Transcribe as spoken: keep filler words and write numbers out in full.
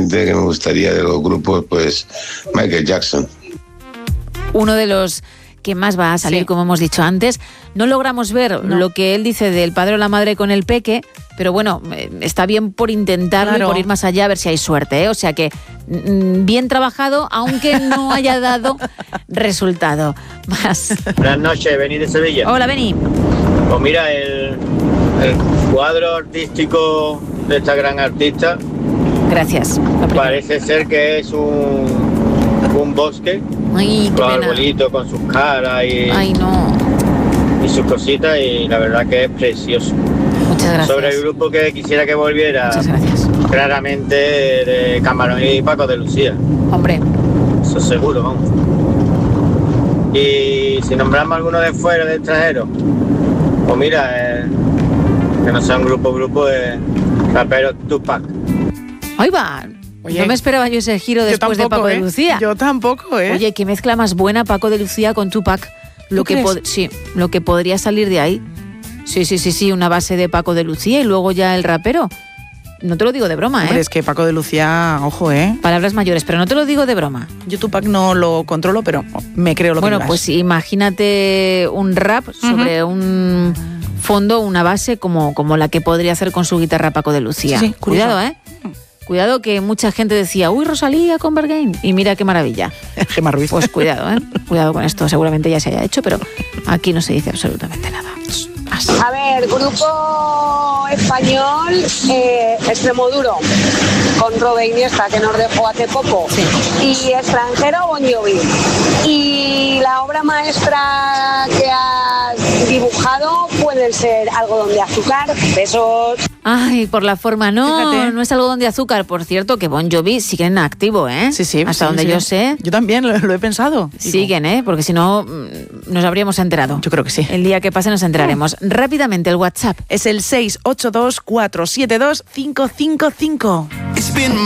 siguiente que me gustaría de los grupos, pues Michael Jackson. Uno de los que más va a salir, sí. como hemos dicho antes. No logramos ver no. lo que él dice del padre o la madre con el peque, pero bueno, está bien por intentarlo claro. y por ir más allá a ver si hay suerte, ¿eh? O sea que mm, bien trabajado, aunque no haya dado resultado. Más. Buenas noches, Beni de Sevilla. Hola, Beni. Pues mira, el, el cuadro artístico de esta gran artista. Gracias. Parece ser que es un, un bosque. Ay, con arbolitos, con sus caras y, Ay, no. y sus cositas, y la verdad que es precioso. Muchas gracias. Sobre el grupo que quisiera que volviera, Muchas gracias. claramente de Camarón y Paco de Lucía. Hombre. Eso seguro, vamos. Y si nombramos alguno de fuera, de extranjero, pues mira, eh, que no sea un grupo, grupo de raperos Tupac. Ahí va. Oye, no me esperaba yo ese giro después tampoco, de Paco ¿eh? de Lucía. Yo tampoco, ¿eh? Oye, qué mezcla más buena Paco de Lucía con Tupac. Lo que pod- sí, lo que podría salir de ahí. Sí, sí, sí, sí, una base de Paco de Lucía y luego ya el rapero. No te lo digo de broma, Hombre, ¿eh? es que Paco de Lucía, ojo, ¿eh? Palabras mayores, pero no te lo digo de broma. Yo Tupac no lo controlo, pero me creo lo bueno, que digas. Bueno, pues imagínate un rap sobre uh-huh. un fondo, una base como, como la que podría hacer con su guitarra Paco de Lucía. Sí, sí, cuidado, ¿eh? Cuidado que mucha gente decía, uy, Rosalía con Bergain. Y mira qué maravilla. Gemma Ruiz. Pues cuidado, ¿eh? Cuidado con esto. Seguramente ya se haya hecho, pero aquí no se dice absolutamente nada. Así. A ver, grupo español, eh, Extremoduro, con Robe Iniesta, que nos dejó hace poco. Sí. Y extranjero, Bon Jovi. Y la obra maestra que has dibujado puede ser Algodón de Azúcar. Besos. Ay, por la forma, no, Fíjate. no es algodón de azúcar. Por cierto, que Bon Jovi siguen en activo, ¿eh? Sí, sí. Hasta sí, donde sí. yo sé. Yo también lo, lo he pensado. Siguen, ¿eh? Porque si no, nos habríamos enterado. Yo creo que sí. El día que pase nos enteraremos. Mm. Rápidamente, el WhatsApp. Es el seis ocho dos cuatro siete dos cinco cinco cinco.